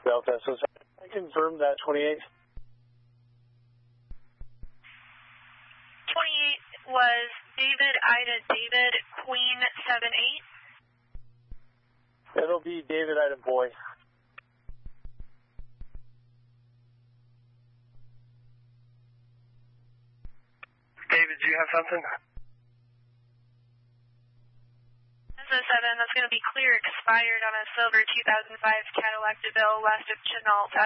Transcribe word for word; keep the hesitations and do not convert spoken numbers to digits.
Delta. So I confirm that twenty-eight. twenty-eight was David, Ida, David, Queen, seven eight. It'll be David, Ida, boy. David, do you have something? seven, that's going to be clear, expired on a silver two thousand five Cadillac DeVille west of Chenault.